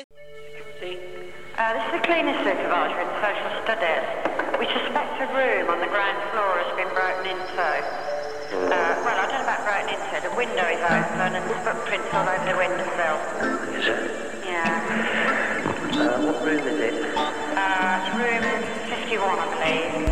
This is the cleaning supervisor in social studies. We suspect a room on the ground floor has been broken into. Well, I don't know about broken into. The window is open and there's footprints all over the windowsill. Is it? Yeah. What room is it? It's room 51, I believe.